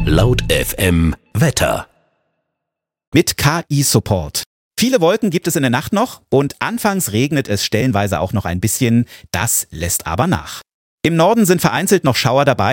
Laut FM Wetter. Mit KI-Support. Viele Wolken gibt es in der Nacht noch und anfangs regnet es stellenweise auch noch ein bisschen. Das lässt aber nach. Im Norden sind vereinzelt noch Schauer dabei.